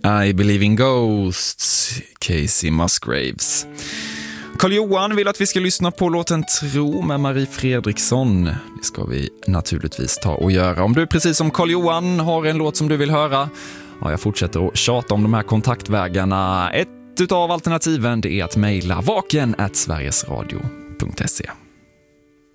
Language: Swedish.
I Believe in Ghosts, Casey Musgraves. Carl-Johan vill att vi ska lyssna på låten Tro med Marie Fredriksson. Det ska vi naturligtvis ta och göra. Om du precis som Carl-Johan har en låt som du vill höra, ja, jag fortsätter att tjata om de här kontaktvägarna. Ett utav alternativen det är att mejla vaken@sverigesradio.se.